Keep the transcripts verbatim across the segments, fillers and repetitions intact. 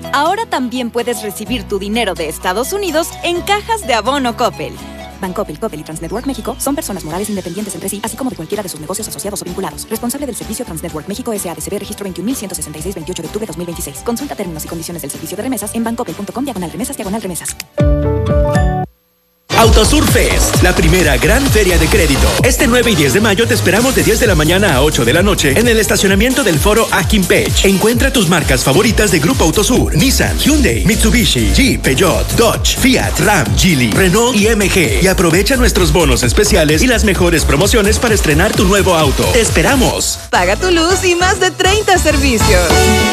ahora también puedes recibir tu dinero de Estados Unidos en cajas de abono Coppel. Bancoppel, Coppel y Transnetwork México son personas morales independientes entre sí, así como de cualquiera de sus negocios asociados o vinculados. Responsable del servicio Transnetwork México S A D C B, registro veintiún mil ciento sesenta y seis, veintiocho de octubre de dos mil veintiséis. Consulta términos y condiciones del servicio de remesas en bancoppel.com diagonal remesas diagonal remesas. Autosur Fest, la primera gran feria de crédito. Este nueve y diez de mayo te esperamos de diez de la mañana a ocho de la noche en el estacionamiento del Foro Aquimpech. Encuentra tus marcas favoritas de Grupo Autosur: Nissan, Hyundai, Mitsubishi, Jeep, Peugeot, Dodge, Fiat, Ram, Geely, Renault y M G. Y aprovecha nuestros bonos especiales y las mejores promociones para estrenar tu nuevo auto. ¡Te esperamos! Paga tu luz y más de treinta servicios.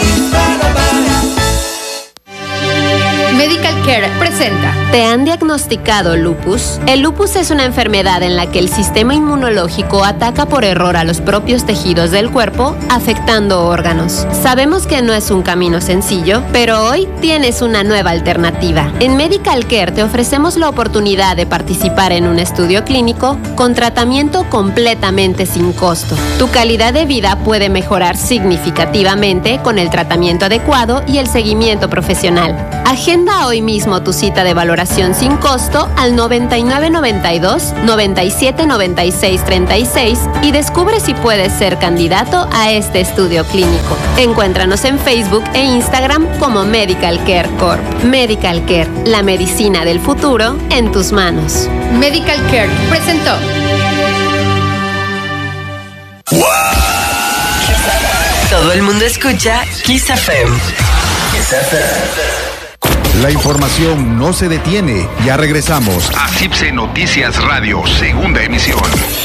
Medical Care presenta. ¿Te han diagnosticado lupus? El lupus es una enfermedad en la que el sistema inmunológico ataca por error a los propios tejidos del cuerpo, afectando órganos. Sabemos que no es un camino sencillo, pero hoy tienes una nueva alternativa. En Medical Care te ofrecemos la oportunidad de participar en un estudio clínico con tratamiento completamente sin costo. Tu calidad de vida puede mejorar significativamente con el tratamiento adecuado y el seguimiento profesional. Agenda hoy mismo tu cita de valoración sin costo al noventa y nueve noventa y dos, noventa y siete noventa y seis treinta y seis y descubre si puedes ser candidato a este estudio clínico. Encuéntranos en Facebook e Instagram como Medical Care Corp. Medical Care, la medicina del futuro en tus manos. Medical Care presentó. ¡Wow! Todo el mundo escucha Kiss F M. Kiss F M. La información no se detiene. Ya regresamos a C I P S E Noticias Radio, segunda emisión.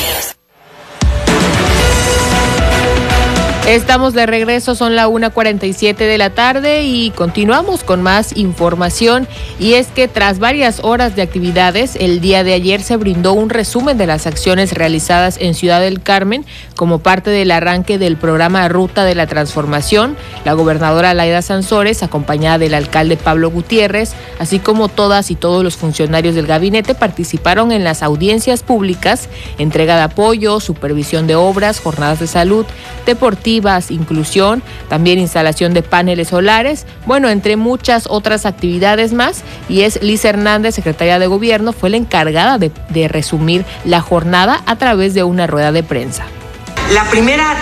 Estamos de regreso, son la una cuarenta y siete de la tarde y continuamos con más información. Y es que tras varias horas de actividades, el día de ayer se brindó un resumen de las acciones realizadas en Ciudad del Carmen como parte del arranque del programa Ruta de la Transformación. La gobernadora Laida Sansores, acompañada del alcalde Pablo Gutiérrez, así como todas y todos los funcionarios del gabinete, participaron en las audiencias públicas, entrega de apoyo, supervisión de obras, jornadas de salud, deportivas, inclusión, también instalación de paneles solares, bueno, entre muchas otras actividades más. Y es Liz Hernández, secretaria de Gobierno, fue la encargada de, de resumir la jornada a través de una rueda de prensa. La primera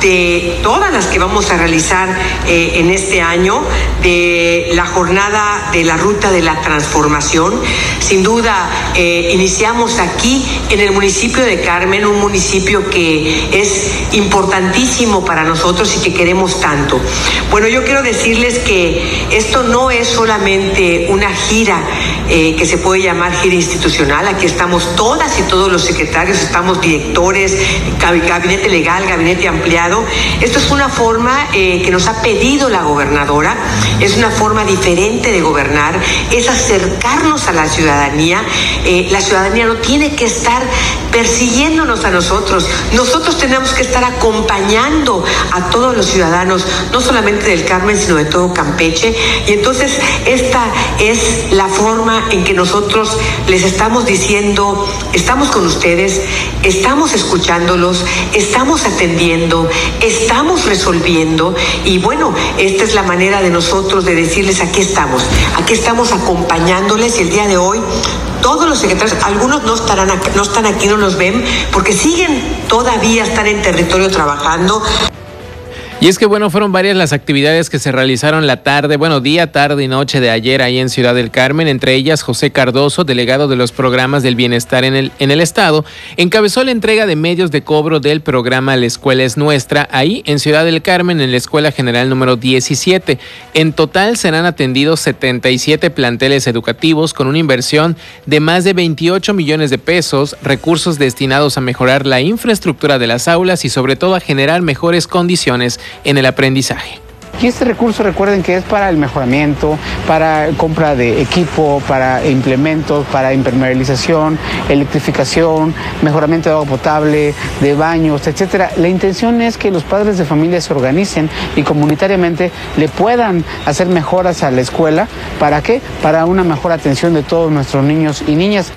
de todas las que vamos a realizar eh, en este año, de la jornada de la Ruta de la Transformación. Sin duda, eh, iniciamos aquí en el municipio de Carmen, un municipio que es importantísimo para nosotros y que queremos tanto. Bueno, yo quiero decirles que esto no es solamente una gira eh, que se puede llamar gira institucional. Aquí estamos todas y todos los secretarios, estamos directores, gabinete legal, gabinete ampliado. Esto es una forma eh, que nos ha pedido la gobernadora, es una forma diferente de gobernar, es acercarnos a la ciudadanía. Eh, la ciudadanía no tiene que estar persiguiéndonos a nosotros, nosotros tenemos que estar acompañando a todos los ciudadanos, no solamente del Carmen, sino de todo Campeche. Y entonces esta es la forma en que nosotros les estamos diciendo, estamos con ustedes, estamos escuchándolos, estamos atendiendo, estamos resolviendo. Y bueno, esta es la manera de nosotros de decirles, aquí estamos, aquí estamos acompañándoles. Y el día de hoy todos los secretarios, algunos no estarán aquí, no están aquí, no los ven, porque siguen todavía, están en territorio trabajando. Y es que bueno, fueron varias las actividades que se realizaron la tarde, bueno, día, tarde y noche de ayer ahí en Ciudad del Carmen. Entre ellas, José Cardoso, delegado de los programas del bienestar en el, en el estado, encabezó la entrega de medios de cobro del programa La Escuela es Nuestra, ahí en Ciudad del Carmen, en la Escuela General número diecisiete. En total serán atendidos setenta y siete planteles educativos con una inversión de más de veintiocho millones de pesos, recursos destinados a mejorar la infraestructura de las aulas y sobre todo a generar mejores condiciones en el aprendizaje. Y este recurso, recuerden que es para el mejoramiento, para compra de equipo, para implementos, para impermeabilización, electrificación, mejoramiento de agua potable, de baños, etcétera. La intención es que los padres de familia se organicen y comunitariamente le puedan hacer mejoras a la escuela. ¿Para qué? Para una mejor atención de todos nuestros niños y niñas.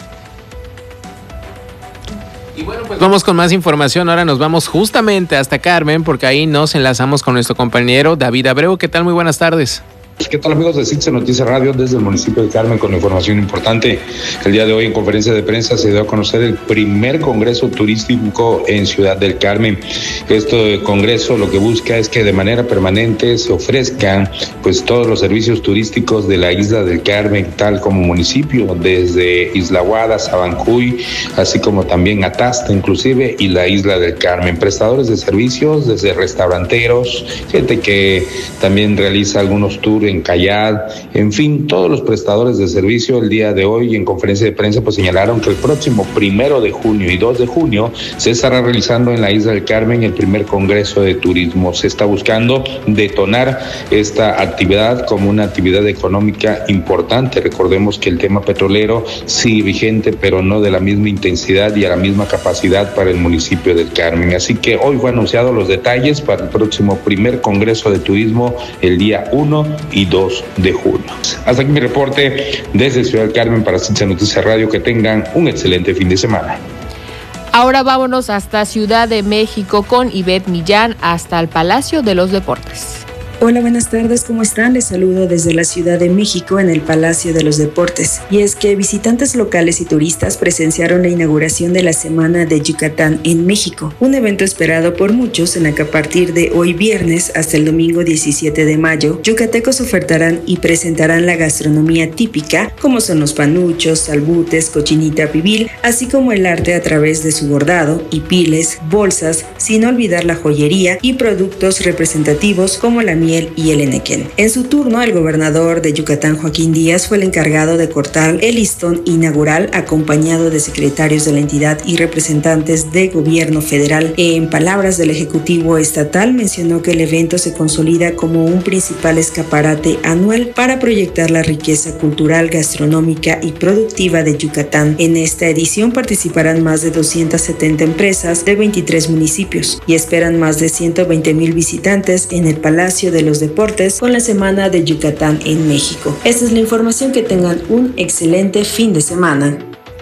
Y bueno, pues vamos con más información. Ahora nos vamos justamente hasta Carmen, porque ahí nos enlazamos con nuestro compañero David Abreu. ¿Qué tal? Muy buenas tardes. ¿Qué tal, amigos de Citse Noticias Radio? Desde el municipio de Carmen con información importante. El día de hoy en conferencia de prensa se dio a conocer el primer congreso turístico en Ciudad del Carmen. Este congreso lo que busca es que de manera permanente se ofrezcan pues todos los servicios turísticos de la isla del Carmen, tal como municipio, desde Isla Guada, Sabancuy, así como también Atasta inclusive, y la isla del Carmen. Prestadores de servicios, desde restauranteros, gente que también realiza algunos tours en kayak, en fin, todos los prestadores de servicio el día de hoy en conferencia de prensa pues señalaron que el próximo primero de junio y dos de junio se estará realizando en la isla del Carmen el primer congreso de turismo. Se está buscando detonar esta actividad como una actividad económica importante. Recordemos que el tema petrolero sigue vigente, pero no de la misma intensidad y a la misma capacidad para el municipio del Carmen. Así que hoy fue anunciado los detalles para el próximo primer congreso de turismo el día uno y dos de junio. Hasta aquí mi reporte desde Ciudad del Carmen para Citse Noticias Radio. Que tengan un excelente fin de semana. Ahora vámonos hasta Ciudad de México con Ivette Millán hasta el Palacio de los Deportes. Hola, buenas tardes, ¿cómo están? Les saludo desde la Ciudad de México en el Palacio de los Deportes. Y es que visitantes locales y turistas presenciaron la inauguración de la Semana de Yucatán en México, un evento esperado por muchos en la que a partir de hoy viernes hasta el domingo diecisiete de mayo, yucatecos ofertarán y presentarán la gastronomía típica, como son los panuchos, salbutes, cochinita pibil, así como el arte a través de su bordado, hipiles, bolsas, sin olvidar la joyería y productos representativos como la miel y el enequén. En su turno, el gobernador de Yucatán, Joaquín Díaz, fue el encargado de cortar el listón inaugural acompañado de secretarios de la entidad y representantes de gobierno federal. En palabras del Ejecutivo Estatal, mencionó que el evento se consolida como un principal escaparate anual para proyectar la riqueza cultural, gastronómica y productiva de Yucatán. En esta edición participarán más de doscientas setenta empresas de veintitrés municipios y esperan más de ciento veinte mil visitantes en el Palacio de los Deportes con la Semana de Yucatán en México. Esta es la información, que tengan un excelente fin de semana.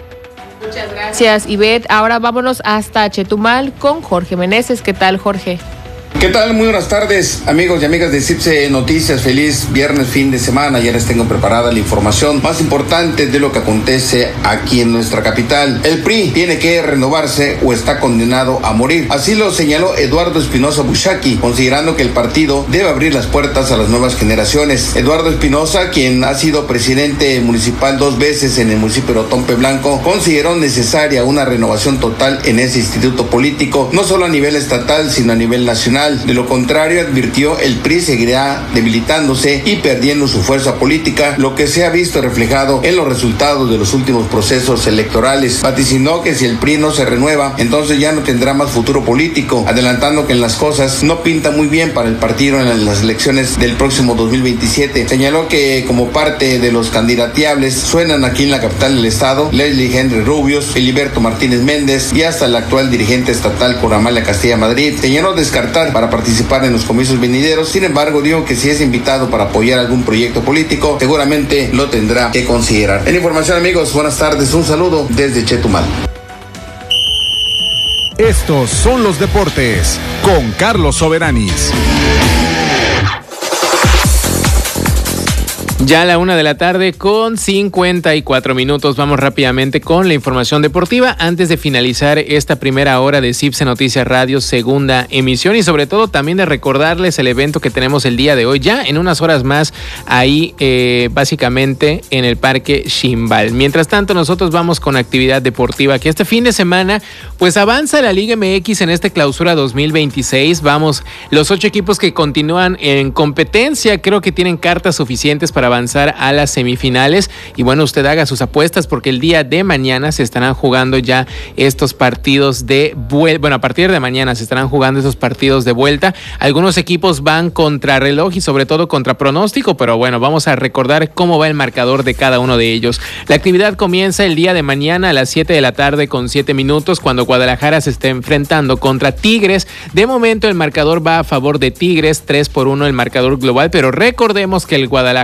Muchas gracias, Ivette. Ahora vámonos hasta Chetumal con Jorge Meneses. ¿Qué tal, Jorge? ¿Qué tal? Muy buenas tardes, amigos y amigas de Citse Noticias. Feliz viernes, fin de semana. Ya les tengo preparada la información más importante de lo que acontece aquí en nuestra capital. El P R I tiene que renovarse o está condenado a morir. Así lo señaló Eduardo Espinosa Bushaki, considerando que el partido debe abrir las puertas a las nuevas generaciones. Eduardo Espinosa, quien ha sido presidente municipal dos veces en el municipio de Otompe Blanco, consideró necesaria una renovación total en ese instituto político, no solo a nivel estatal, sino a nivel nacional. De lo contrario, advirtió, el P R I seguirá debilitándose y perdiendo su fuerza política, lo que se ha visto reflejado en los resultados de los últimos procesos electorales. Vaticinó que si el P R I no se renueva, entonces ya no tendrá más futuro político, adelantando que en las cosas no pinta muy bien para el partido en las elecciones del próximo dos mil veintisiete. Señaló que como parte de los candidateables suenan aquí en la capital del estado Leslie Henry Rubios, Filiberto Martínez Méndez y hasta el actual dirigente estatal por Amalia Castilla Madrid. Señaló descartar para participar en los comicios venideros. Sin embargo, dijo que si es invitado para apoyar algún proyecto político, seguramente lo tendrá que considerar. En información, amigos, buenas tardes, un saludo desde Chetumal. Estos son los deportes con Carlos Soberanis. Ya a la una de la tarde con cincuenta y cuatro minutos. Vamos rápidamente con la información deportiva antes de finalizar esta primera hora de Citse Noticias Radio, segunda emisión, y sobre todo también de recordarles el evento que tenemos el día de hoy, ya en unas horas más, ahí eh, básicamente en el Parque Ximbal. Mientras tanto, nosotros vamos con actividad deportiva, que este fin de semana pues avanza la Liga M X en este clausura dos mil veintiséis. Vamos, los ocho equipos que continúan en competencia, creo que tienen cartas suficientes para avanzar a las semifinales. Y bueno, usted haga sus apuestas porque el día de mañana se estarán jugando ya estos partidos de vuelta. Bueno, a partir de mañana se estarán jugando estos partidos de vuelta. Algunos equipos van contra reloj y sobre todo contra pronóstico, pero bueno, vamos a recordar cómo va el marcador de cada uno de ellos. La actividad comienza el día de mañana a las siete de la tarde con siete minutos, cuando Guadalajara se esté enfrentando contra Tigres. De momento el marcador va a favor de Tigres, tres por uno el marcador global, pero recordemos que el Guadalajara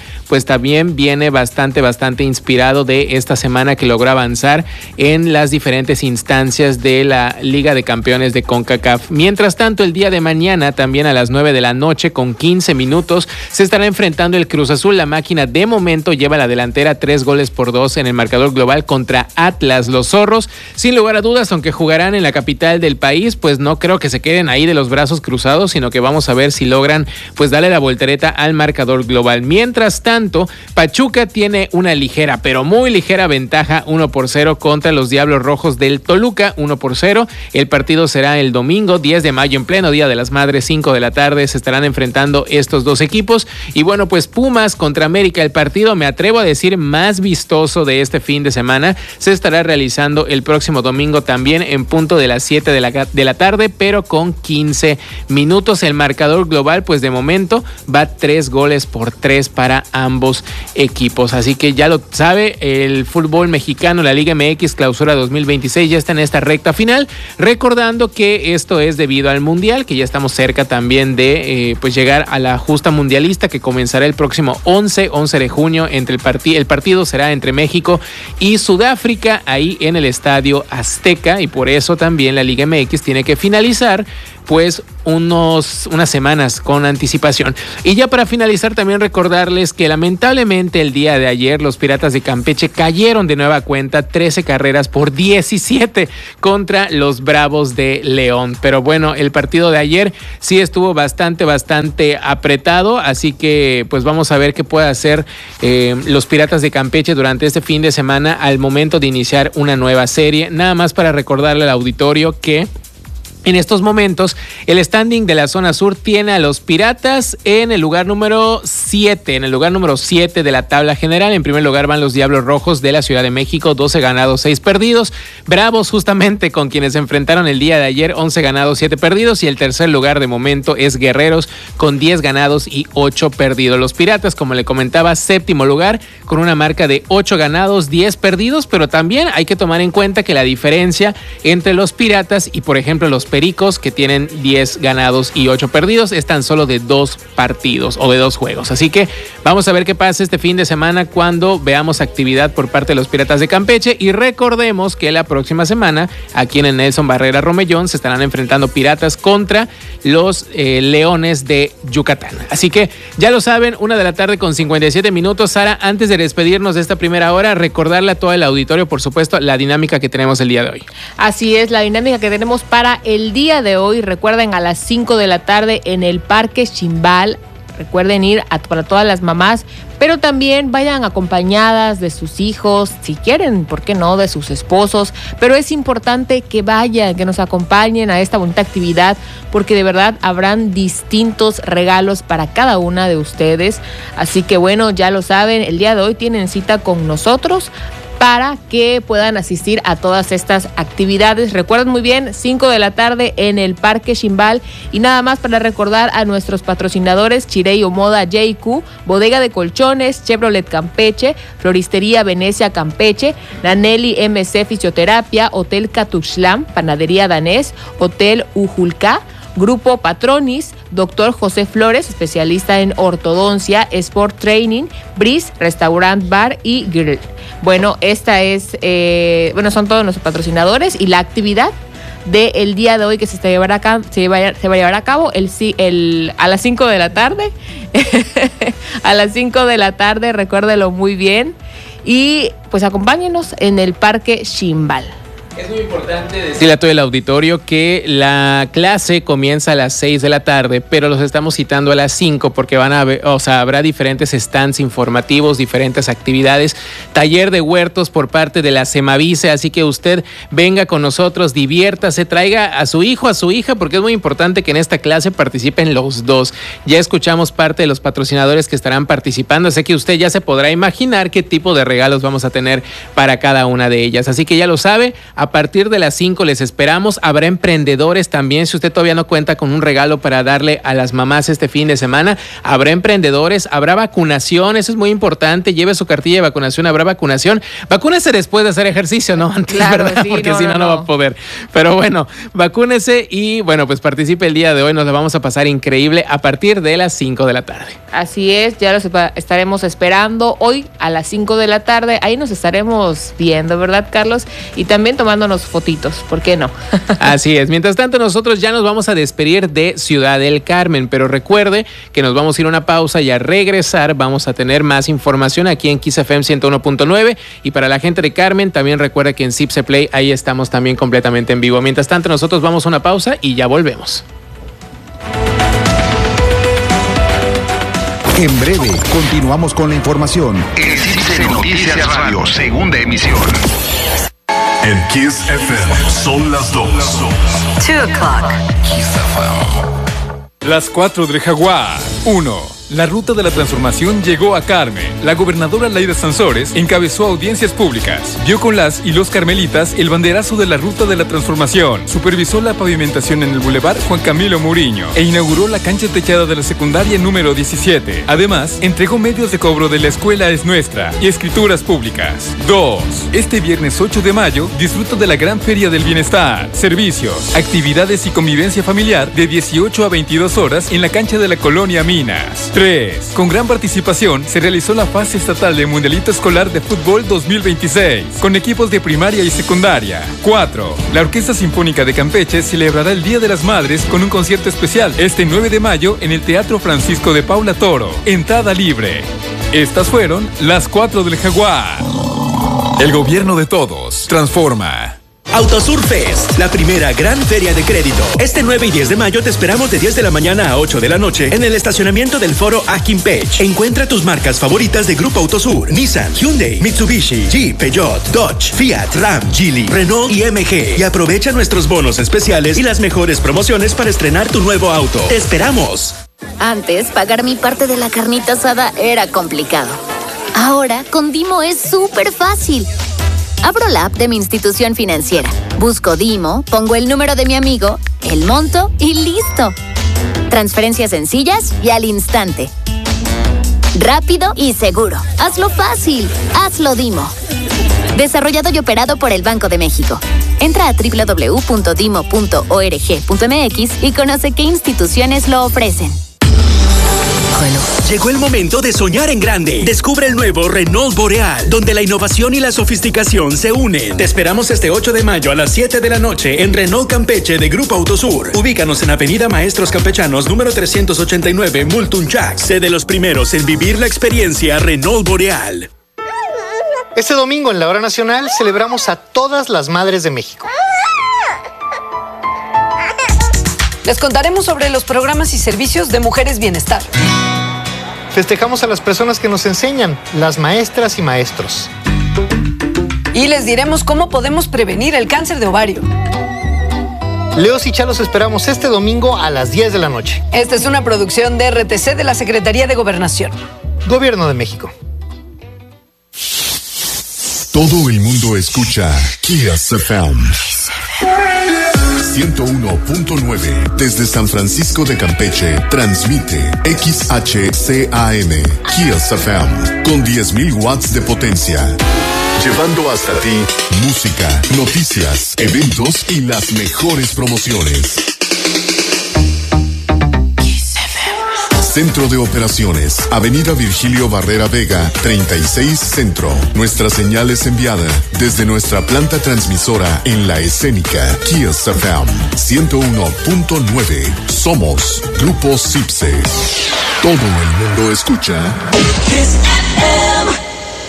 pues también viene bastante, bastante inspirado de esta semana que logró avanzar en las diferentes instancias de la Liga de Campeones de CONCACAF. Mientras tanto, el día de mañana, también a las nueve de la noche, con quince minutos, se estará enfrentando el Cruz Azul. La máquina de momento lleva la delantera tres goles por dos en el marcador global contra Atlas. Los zorros, sin lugar a dudas, aunque jugarán en la capital del país, pues no creo que se queden ahí de los brazos cruzados, sino que vamos a ver si logran pues darle la voltereta al marcador global. Mientras tanto, Pachuca tiene una ligera, pero muy ligera ventaja, uno por cero contra los Diablos Rojos del Toluca, uno por cero. El partido será el domingo diez de mayo, en pleno Día de las Madres, cinco de la tarde, se estarán enfrentando estos dos equipos. Y bueno, pues Pumas contra América, el partido, me atrevo a decir, más vistoso de este fin de semana, se estará realizando el próximo domingo también en punto de las siete de la, de la tarde, pero con quince minutos. El marcador global, pues de momento va tres goles por tres para ambos equipos. Así que ya lo sabe, el fútbol mexicano, la Liga M X Clausura dos mil veintiséis ya está en esta recta final, recordando que esto es debido al Mundial, que ya estamos cerca también de eh, pues llegar a la justa mundialista que comenzará el próximo once de junio. Entre el, partid- el partido será entre México y Sudáfrica, ahí en el Estadio Azteca, y por eso también la Liga M X tiene que finalizar pues unos, unas semanas con anticipación. Y ya para finalizar, también recordarles que lamentablemente el día de ayer los Piratas de Campeche cayeron de nueva cuenta trece carreras por diecisiete contra los Bravos de León. Pero bueno, el partido de ayer sí estuvo bastante, bastante apretado, así que pues vamos a ver qué puede hacer eh, los Piratas de Campeche durante este fin de semana al momento de iniciar una nueva serie. Nada más para recordarle al auditorio que en estos momentos, el standing de la zona sur tiene a los Piratas en el lugar número siete, en el lugar número siete de la tabla general. En primer lugar van los Diablos Rojos de la Ciudad de México, doce ganados, seis perdidos. Bravos, justamente con quienes se enfrentaron el día de ayer, once ganados, siete perdidos. Y el tercer lugar de momento es Guerreros con diez ganados y ocho perdidos. Los Piratas, como le comentaba, séptimo lugar con una marca de ocho ganados, diez perdidos. Pero también hay que tomar en cuenta que la diferencia entre los Piratas y, por ejemplo, los Pericos, que tienen diez ganados y ocho perdidos, es tan solo de dos partidos o de dos juegos. Así que vamos a ver qué pasa este fin de semana cuando veamos actividad por parte de los Piratas de Campeche. Y recordemos que la próxima semana, aquí en el Nelson Barrera Romellón, se estarán enfrentando Piratas contra los eh, Leones de Yucatán. Así que ya lo saben, una de la tarde con cincuenta y siete minutos. Sara, antes de despedirnos de esta primera hora, recordarle a todo el auditorio, por supuesto, la dinámica que tenemos el día de hoy. Así es, la dinámica que tenemos para el día de hoy. Recuerden, a las cinco de la tarde en el Parque Chimbal. Recuerden ir a, para todas las mamás, pero también vayan acompañadas de sus hijos, si quieren, ¿por qué no?, de sus esposos. Pero es importante que vayan, que nos acompañen a esta bonita actividad, porque de verdad habrán distintos regalos para cada una de ustedes. Así que bueno, ya lo saben, el día de hoy tienen cita con nosotros para que puedan asistir a todas estas actividades. Recuerden muy bien, cinco de la tarde en el Parque Chimbal. Y nada más para recordar a nuestros patrocinadores: Chirey Moda J Q, Bodega de Colchones, Chevrolet Campeche, Floristería Venecia Campeche, Nanelli M C Fisioterapia, Hotel Catuxlam, Panadería Danés, Hotel Ujulca, Grupo Patronis, Doctor José Flores, especialista en ortodoncia, Sport Training, Breeze, Restaurant Bar y Grill. Bueno, esta es, eh, bueno, son todos nuestros patrocinadores, y la actividad del día de hoy que se, está llevar acá, se, va, se va a llevar a cabo el, el, a las cinco de la tarde. A las cinco de la tarde, recuérdelo muy bien. Y pues acompáñenos en el Parque Chimbal. Es muy importante decirle a todo el auditorio que la clase comienza a las seis de la tarde, pero los estamos citando a las cinco porque van a ver, o sea, habrá diferentes stands informativos, diferentes actividades, taller de huertos por parte de la Semavice, así que usted venga con nosotros, diviértase, traiga a su hijo, a su hija, porque es muy importante que en esta clase participen los dos. Ya escuchamos parte de los patrocinadores que estarán participando, así que usted ya se podrá imaginar qué tipo de regalos vamos a tener para cada una de ellas, así que ya lo sabe. A partir de las cinco les esperamos. Habrá emprendedores también. Si usted todavía no cuenta con un regalo para darle a las mamás este fin de semana, habrá emprendedores, habrá vacunación. Eso es muy importante. Lleve su cartilla de vacunación, habrá vacunación. Vacúnese después de hacer ejercicio, ¿no? Antes, claro, ¿verdad? Sí, Porque no, si no, no, no no va a poder. Pero bueno, vacúnese y bueno, pues participe el día de hoy. Nos la vamos a pasar increíble a partir de las cinco de la tarde. Así es, ya los estaremos esperando hoy a las cinco de la tarde. Ahí nos estaremos viendo, ¿verdad, Carlos? Y también tomándonos fotitos, ¿por qué no? Así es. Mientras tanto, nosotros ya nos vamos a despedir de Ciudad del Carmen, pero recuerde que nos vamos a ir a una pausa y a regresar vamos a tener más información aquí en Kiss F M ciento uno punto nueve, y para la gente de Carmen también recuerda que en Zipse Play ahí estamos también completamente en vivo. Mientras tanto, nosotros vamos a una pausa y ya volvemos. En breve, continuamos con la información. En Zipse Noticias Radio, segunda emisión. En Kiss F M son las dos. Two o'clock. Kiss F M. Las cuatro del Jaguar. Uno. La ruta de la transformación llegó a Carmen. La gobernadora Laida Sansores encabezó audiencias públicas. Vio con las y los carmelitas el banderazo de la ruta de la transformación. Supervisó la pavimentación en el Boulevard Juan Camilo Muriño e inauguró la cancha techada de la secundaria número diecisiete. Además, entregó medios de cobro de la Escuela Es Nuestra y escrituras públicas. Dos. Este viernes ocho de mayo disfruta de la Gran Feria del Bienestar. Servicios, actividades y convivencia familiar de dieciocho a veintidós horas en la cancha de la Colonia Minas. tres. Con gran participación se realizó la fase estatal de Mundialito Escolar de Fútbol dos mil veintiséis, con equipos de primaria y secundaria. cuatro. La Orquesta Sinfónica de Campeche celebrará el Día de las Madres con un concierto especial este nueve de mayo en el Teatro Francisco de Paula Toro. Entrada libre. Estas fueron las cuatro del Jaguar. El gobierno de todos. Transforma. Autosur Fest, la primera gran feria de crédito. Este nueve y diez de mayo te esperamos de diez de la mañana a ocho de la noche en el estacionamiento del foro Akinpech. Encuentra tus marcas favoritas de Grupo Autosur: Nissan, Hyundai, Mitsubishi, Jeep, Peugeot, Dodge, Fiat, Ram, Geely, Renault y M G. Y aprovecha nuestros bonos especiales y las mejores promociones para estrenar tu nuevo auto. ¡Te esperamos! Antes, pagar mi parte de la carnita asada era complicado. Ahora, con Dimo es súper fácil. Abro la app de mi institución financiera, busco Dimo, pongo el número de mi amigo, el monto y listo. Transferencias sencillas y al instante. Rápido y seguro. Hazlo fácil. Hazlo Dimo. Desarrollado y operado por el Banco de México. Entra a doble u doble u doble u punto dimo punto org punto m x y conoce qué instituciones lo ofrecen. Llegó el momento de soñar en grande. Descubre el nuevo Renault Boreal, donde la innovación y la sofisticación se unen. Te esperamos este ocho de mayo a las siete de la noche en Renault Campeche de Grupo Autosur. Ubícanos en Avenida Maestros Campechanos, número trescientos ochenta y nueve, Multunchac. Sé de los primeros en vivir la experiencia Renault Boreal. Este domingo en la Hora Nacional celebramos a todas las madres de México. Les contaremos sobre los programas y servicios de Mujeres Bienestar. Festejamos a las personas que nos enseñan, las maestras y maestros. Y les diremos cómo podemos prevenir el cáncer de ovario. Leos y Chalos esperamos este domingo a las diez de la noche. Esta es una producción de R T C de la Secretaría de Gobernación. Gobierno de México. Todo el mundo escucha Kiss F M. ciento uno punto nueve desde San Francisco de Campeche transmite X H C A M Kiss F M con diez mil watts de potencia, llevando hasta ti música, noticias, eventos y las mejores promociones. Centro de Operaciones, Avenida Virgilio Barrera Vega, treinta y seis Centro. Nuestra señal es enviada desde nuestra planta transmisora en la escénica Kiss F M ciento uno punto nueve. Somos Grupo Zipse. Todo el mundo escucha Kiss F M.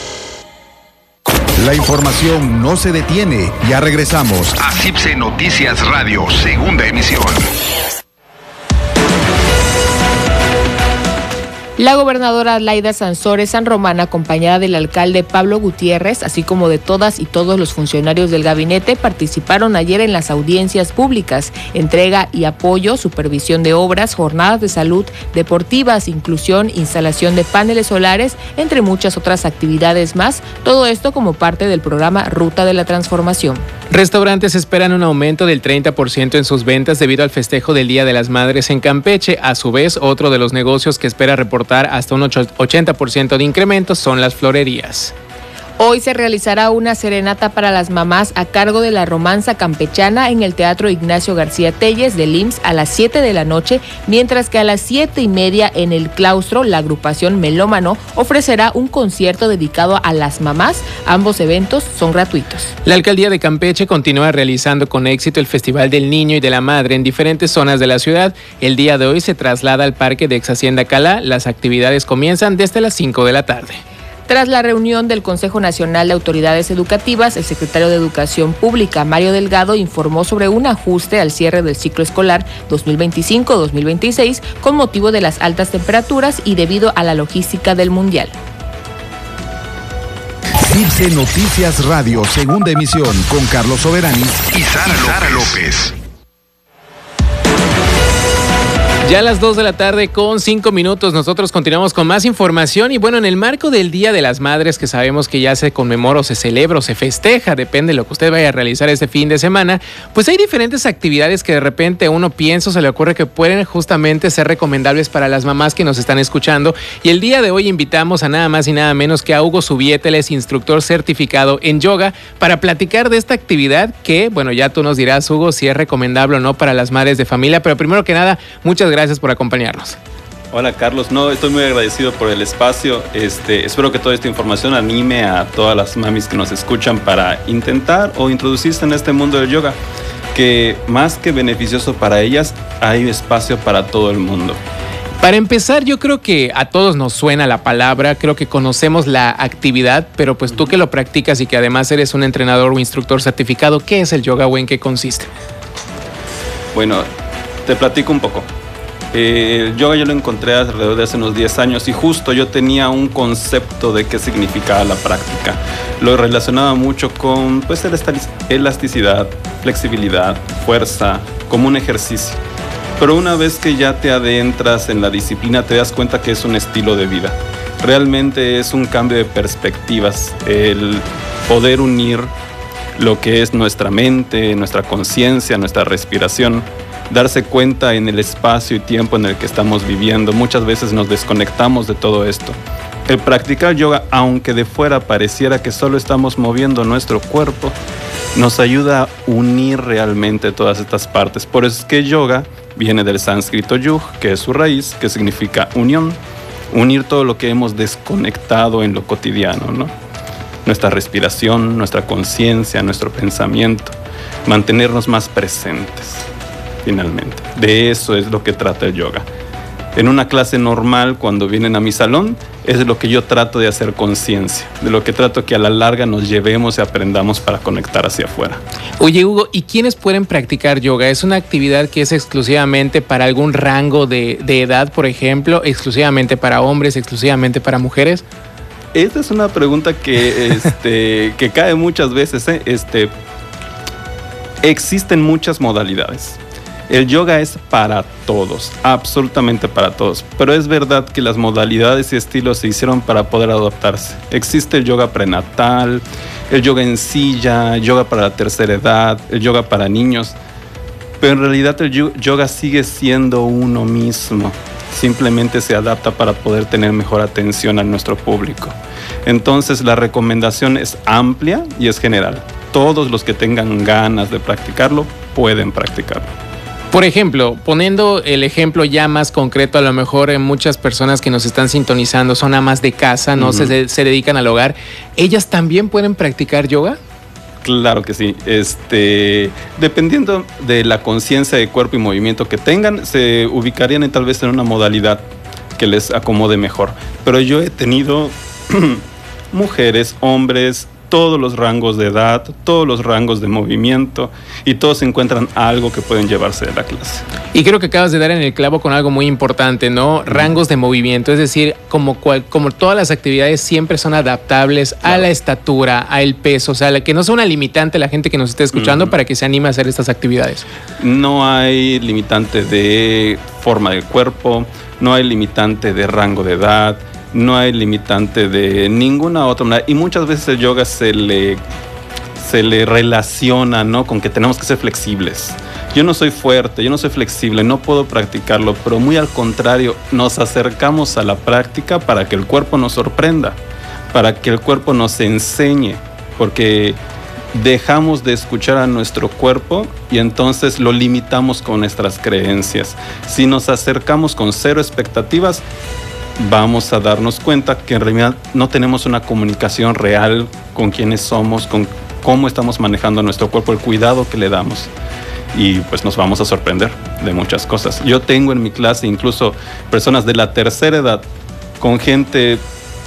La información no se detiene. Ya regresamos a Zipse Noticias Radio, segunda emisión. La gobernadora Laida Sansores San Román, acompañada del alcalde Pablo Gutiérrez, así como de todas y todos los funcionarios del gabinete, participaron ayer en las audiencias públicas, entrega y apoyo, supervisión de obras, jornadas de salud, deportivas, inclusión, instalación de paneles solares, entre muchas otras actividades más, todo esto como parte del programa Ruta de la Transformación. Restaurantes esperan un aumento del treinta por ciento en sus ventas debido al festejo del Día de las Madres en Campeche. A su vez, otro de los negocios que espera reportar hasta un ochenta por ciento de incremento son las florerías. Hoy se realizará una serenata para las mamás a cargo de la Romanza Campechana en el Teatro Ignacio García Telles del I M S S a las siete de la noche, mientras que a las siete y media en el claustro la agrupación Melómano ofrecerá un concierto dedicado a las mamás. Ambos eventos son gratuitos. La alcaldía de Campeche continúa realizando con éxito el Festival del Niño y de la Madre en diferentes zonas de la ciudad. El día de hoy se traslada al Parque de Ex Hacienda Calá. Las actividades comienzan desde las cinco de la tarde. Tras la reunión del Consejo Nacional de Autoridades Educativas, el secretario de Educación Pública, Mario Delgado, informó sobre un ajuste al cierre del ciclo escolar dos mil veinticinco dos mil veintiséis con motivo de las altas temperaturas y debido a la logística del Mundial. Cipse Noticias Radio, segunda emisión, con Carlos Soberanis y Sara López. Sara López. Ya a las dos de la tarde con cinco minutos nosotros continuamos con más información y bueno, en el marco del Día de las Madres que sabemos que ya se conmemora o se celebra o se festeja, depende de lo que usted vaya a realizar este fin de semana, pues hay diferentes actividades que de repente uno piensa o se le ocurre que pueden justamente ser recomendables para las mamás que nos están escuchando y el día de hoy invitamos a nada más y nada menos que a Hugo Subieta, él es instructor certificado en yoga, para platicar de esta actividad que, bueno, ya tú nos dirás, Hugo, si es recomendable o no para las madres de familia, pero primero que nada, muchas gracias Gracias por acompañarnos. Hola Carlos, no, estoy muy agradecido por el espacio. Este, espero que toda esta información anime a todas las mamis que nos escuchan para intentar o introducirse en este mundo del yoga, que más que beneficioso para ellas, hay espacio para todo el mundo. Para empezar, yo creo que a todos nos suena la palabra, creo que conocemos la actividad, pero pues tú que lo practicas y que además eres un entrenador o instructor certificado, ¿qué es el yoga o en qué consiste? Bueno, te platico un poco. Eh, el yoga yo lo encontré alrededor de hace unos diez años y justo yo tenía un concepto de qué significaba la práctica. Lo relacionaba mucho con pues, elasticidad, flexibilidad, fuerza, como un ejercicio. Pero una vez que ya te adentras en la disciplina te das cuenta que es un estilo de vida. Realmente es un cambio de perspectivas, el poder unir lo que es nuestra mente, nuestra conciencia, nuestra respiración, darse cuenta en el espacio y tiempo en el que estamos viviendo. Muchas veces nos desconectamos de todo esto. El practicar yoga, aunque de fuera pareciera que solo estamos moviendo nuestro cuerpo, nos ayuda a unir realmente todas estas partes. Por eso es que yoga viene del sánscrito yug, que es su raíz, que significa unión. Unir todo lo que hemos desconectado en lo cotidiano, ¿no? Nuestra respiración, nuestra conciencia, nuestro pensamiento. Mantenernos más presentes. Finalmente, de eso es lo que trata el yoga. En una clase normal, cuando vienen a mi salón, es de lo que yo trato de hacer conciencia, de lo que trato que a la larga nos llevemos y aprendamos para conectar hacia afuera. Oye, Hugo, ¿y quiénes pueden practicar yoga? ¿Es una actividad que es exclusivamente para algún rango de, de edad, por ejemplo, exclusivamente para hombres, exclusivamente para mujeres? Esta es una pregunta que, este, que cae muchas veces. ¿eh? Este, existen muchas modalidades. El yoga es para todos, absolutamente para todos. Pero es verdad que las modalidades y estilos se hicieron para poder adaptarse. Existe el yoga prenatal, el yoga en silla, el yoga para la tercera edad, el yoga para niños. Pero en realidad el yoga sigue siendo uno mismo. Simplemente se adapta para poder tener mejor atención a nuestro público. Entonces la recomendación es amplia y es general. Todos los que tengan ganas de practicarlo pueden practicarlo. Por ejemplo, poniendo el ejemplo ya más concreto, a lo mejor en muchas personas que nos están sintonizando son amas de casa, no uh-huh. se, se dedican al hogar. ¿Ellas también pueden practicar yoga? Claro que sí. Este, dependiendo de la conciencia de cuerpo y movimiento que tengan, se ubicarían en, tal vez en una modalidad que les acomode mejor. Pero yo he tenido mujeres, hombres, todos los rangos de edad, todos los rangos de movimiento, y todos encuentran algo que pueden llevarse de la clase. Y creo que acabas de dar en el clavo con algo muy importante, ¿no? Rangos de movimiento, es decir, como, cual, como todas las actividades siempre son adaptables claro. a la estatura, al peso, o sea, que no sea una limitante la gente que nos esté escuchando uh-huh. para que se anime a hacer estas actividades. No hay limitante de forma del cuerpo, no hay limitante de rango de edad, no hay limitante de ninguna otra manera, y muchas veces el yoga se le, se le relaciona, ¿no?, con que tenemos que ser flexibles. Yo no soy fuerte, yo no soy flexible, no puedo practicarlo, pero muy al contrario, nos acercamos a la práctica para que el cuerpo nos sorprenda, para que el cuerpo nos enseñe, porque dejamos de escuchar a nuestro cuerpo y entonces lo limitamos con nuestras creencias. Si nos acercamos con cero expectativas, vamos a darnos cuenta que en realidad no tenemos una comunicación real con quiénes somos, con cómo estamos manejando nuestro cuerpo, el cuidado que le damos. Y pues nos vamos a sorprender de muchas cosas. Yo tengo en mi clase incluso personas de la tercera edad con gente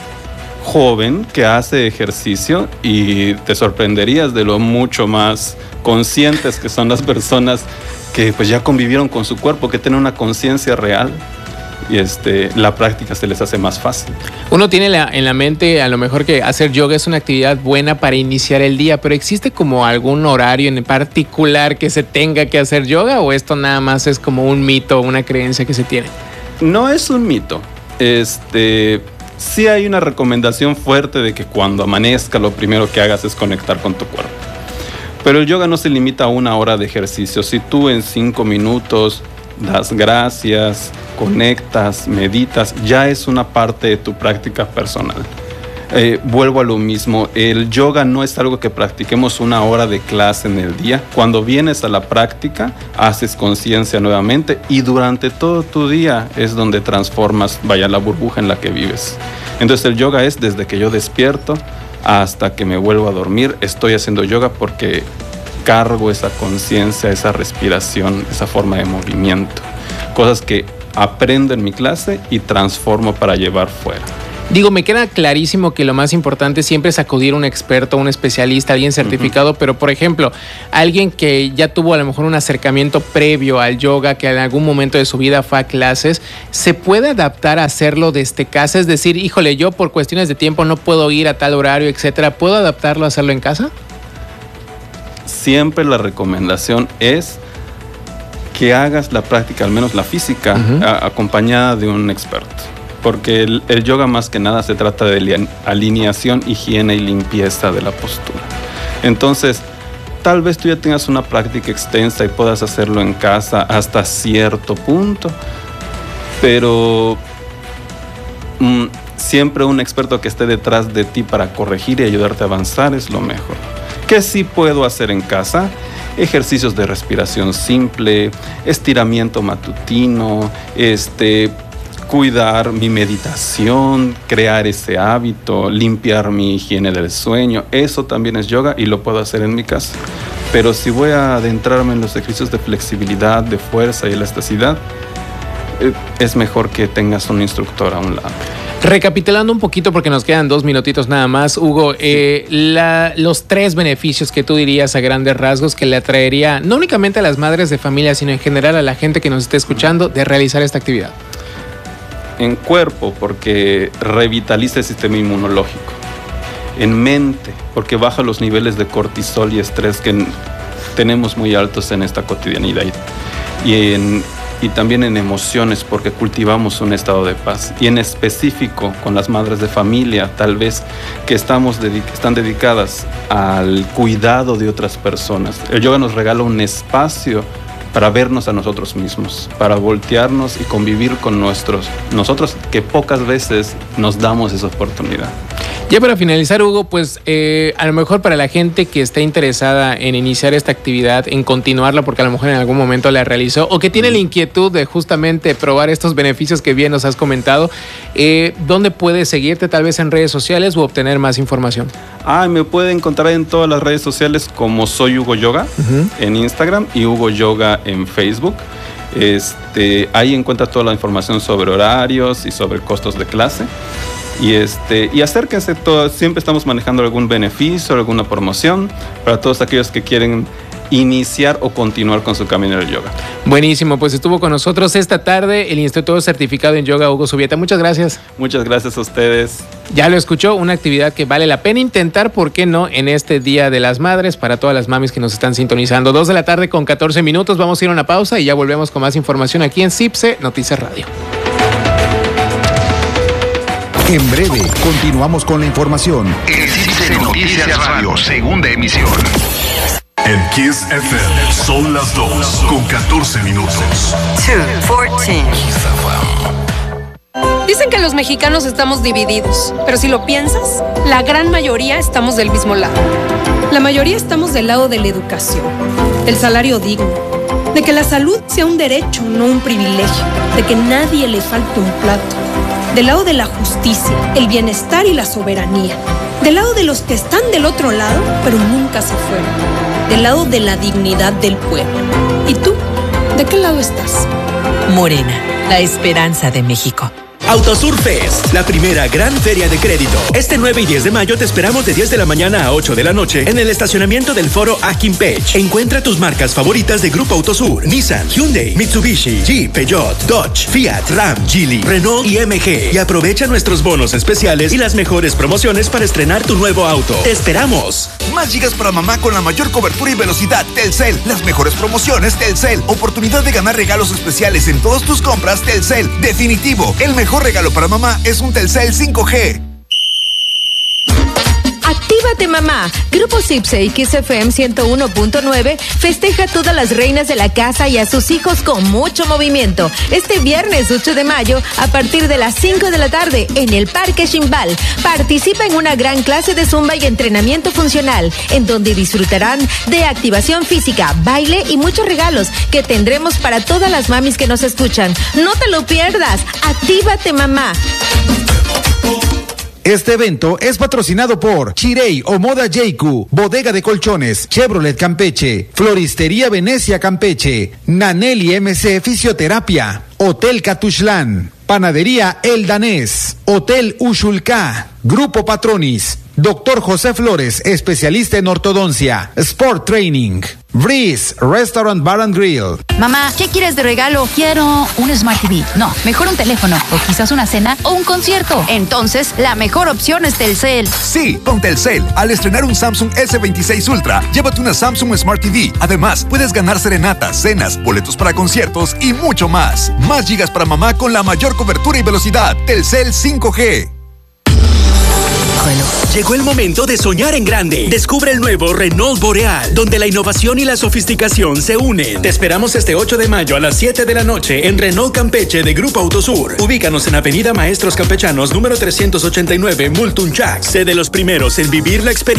joven que hace ejercicio y te sorprenderías de lo mucho más conscientes que son las personas que pues ya convivieron con su cuerpo, que tienen una conciencia real. Y este, la práctica se les hace más fácil. Uno tiene la, en la mente a lo mejor que hacer yoga es una actividad buena para iniciar el día, pero ¿existe como algún horario en particular que se tenga que hacer yoga, o esto nada más es como un mito, una creencia que se tiene? No es un mito. Este, sí hay una recomendación fuerte de que cuando amanezca lo primero que hagas es conectar con tu cuerpo. Pero el yoga no se limita a una hora de ejercicio. Si tú en cinco minutos das gracias, conectas, meditas, ya es una parte de tu práctica personal. Eh, vuelvo a lo mismo, el yoga no es algo que practiquemos una hora de clase en el día. Cuando vienes a la práctica, haces conciencia nuevamente y durante todo tu día es donde transformas, vaya, la burbuja en la que vives. Entonces el yoga es desde que yo despierto hasta que me vuelvo a dormir, estoy haciendo yoga porque cargo esa conciencia, esa respiración, esa forma de movimiento. Cosas que aprendo en mi clase y transformo para llevar fuera. Digo, me queda clarísimo que lo más importante siempre es acudir a un experto, un especialista, alguien certificado, uh-huh. pero por ejemplo, alguien que ya tuvo a lo mejor un acercamiento previo al yoga, que en algún momento de su vida fue a clases, ¿se puede adaptar a hacerlo desde casa? Es decir, híjole, yo por cuestiones de tiempo no puedo ir a tal horario, etcétera. ¿Puedo adaptarlo a hacerlo en casa? Siempre la recomendación es que hagas la práctica, al menos la física, uh-huh. a, acompañada de un experto. Porque el, el yoga más que nada se trata de alineación, higiene y limpieza de la postura. Entonces, tal vez tú ya tengas una práctica extensa y puedas hacerlo en casa hasta cierto punto, pero mm, siempre un experto que esté detrás de ti para corregir y ayudarte a avanzar es lo mejor. ¿Qué sí puedo hacer en casa? Ejercicios de respiración simple, estiramiento matutino, este, cuidar mi meditación, crear ese hábito, limpiar mi higiene del sueño. Eso también es yoga y lo puedo hacer en mi casa. Pero si voy a adentrarme en los ejercicios de flexibilidad, de fuerza y elasticidad, es mejor que tengas un instructor a un lado. Recapitulando un poquito, porque nos quedan dos minutitos nada más, Hugo, eh, la, los tres beneficios que tú dirías a grandes rasgos que le atraería no únicamente a las madres de familia, sino en general a la gente que nos esté escuchando de realizar esta actividad. En cuerpo, porque revitaliza el sistema inmunológico. En mente, porque baja los niveles de cortisol y estrés que tenemos muy altos en esta cotidianidad. Y en y también en emociones, porque cultivamos un estado de paz. Y en específico con las madres de familia, tal vez que estamos dedic- están dedicadas al cuidado de otras personas. El yoga nos regala un espacio para vernos a nosotros mismos, para voltearnos y convivir con nuestros, nosotros que pocas veces nos damos esa oportunidad. Ya para finalizar, Hugo, pues eh, a lo mejor para la gente que está interesada en iniciar esta actividad, en continuarla, porque a lo mejor en algún momento la realizó, o que tiene la inquietud de justamente probar estos beneficios que bien nos has comentado, eh, ¿dónde puede seguirte? Tal vez en redes sociales o obtener más información. Ah, me puede encontrar en todas las redes sociales como Soy Hugo Yoga, uh-huh. en Instagram, y Hugo Yoga en Facebook. Este, ahí encuentra toda la información sobre horarios y sobre costos de clase. Y, este, y acérquense, todo, siempre estamos manejando algún beneficio, alguna promoción para todos aquellos que quieren iniciar o continuar con su camino del yoga. Buenísimo, pues estuvo con nosotros esta tarde el Instituto Certificado en Yoga Hugo Subieta. Muchas gracias. Muchas gracias a ustedes. Ya lo escuchó, una actividad que vale la pena intentar, ¿por qué no? En este Día de las Madres, para todas las mamis que nos están sintonizando. Dos de la tarde con catorce minutos, vamos a ir a una pausa y ya volvemos con más información aquí en CIPSE Noticias Radio. En breve, continuamos con la información. En CIPSE Noticias Radio, segunda emisión. En Kiss F M son las dos con catorce minutos. dos catorce. Dicen que los mexicanos estamos divididos, pero si lo piensas, la gran mayoría estamos del mismo lado. La mayoría estamos del lado de la educación, del salario digno, de que la salud sea un derecho, no un privilegio, de que nadie le falte un plato, del lado de la justicia, el bienestar y la soberanía, del lado de los que están del otro lado, pero nunca se fueron, del lado de la dignidad del pueblo. ¿Y tú? ¿De qué lado estás? Morena, la esperanza de México. Autosur Fest, la primera gran feria de crédito. Este nueve y diez de mayo te esperamos de diez de la mañana a ocho de la noche en el estacionamiento del foro Akinpech. Encuentra tus marcas favoritas de Grupo Autosur, Nissan, Hyundai, Mitsubishi, Jeep, Peugeot, Dodge, Fiat, Ram, Geely, Renault y M G. Y aprovecha nuestros bonos especiales y las mejores promociones para estrenar tu nuevo auto. ¡Te esperamos! Más gigas para mamá con la mayor cobertura y velocidad. Telcel. Las mejores promociones Telcel. Oportunidad de ganar regalos especiales en todas tus compras Telcel. Definitivo. El mejor regalo para mamá es un Telcel cinco G. Actívate mamá. Grupo CIPSE y Kiss F M ciento uno punto nueve festeja a todas las reinas de la casa y a sus hijos con mucho movimiento. Este viernes ocho de mayo a partir de las cinco de la tarde en el Parque Chimbal. Participa en una gran clase de zumba y entrenamiento funcional en donde disfrutarán de activación física, baile y muchos regalos que tendremos para todas las mamis que nos escuchan. No te lo pierdas. Actívate mamá. Este evento es patrocinado por Chirey o Moda Jeiku, Bodega de Colchones, Chevrolet Campeche, Floristería Venecia Campeche, Naneli M C Fisioterapia, Hotel Catuxlán, Panadería El Danés, Hotel Ushulká, Grupo Patronis, Doctor José Flores, especialista en ortodoncia, Sport Training, Breeze, Restaurant Bar and Grill. Mamá, ¿qué quieres de regalo? Quiero un Smart T V. No, mejor un teléfono, o quizás una cena o un concierto. Entonces, la mejor opción es Telcel. Sí, con Telcel, al estrenar un Samsung S veintiséis Ultra, llévate una Samsung Smart T V. Además, puedes ganar serenatas, cenas, boletos para conciertos y mucho más. Más gigas para mamá con la mayor cobertura y velocidad. Telcel cinco G. Llegó el momento de soñar en grande. Descubre el nuevo Renault Boreal, donde la innovación y la sofisticación se unen. Te esperamos este ocho de mayo a las siete de la noche en Renault Campeche de Grupo Autosur. Ubícanos en Avenida Maestros Campechanos, número trescientos ochenta y nueve, Multunchac. Sé de los primeros en vivir la experiencia.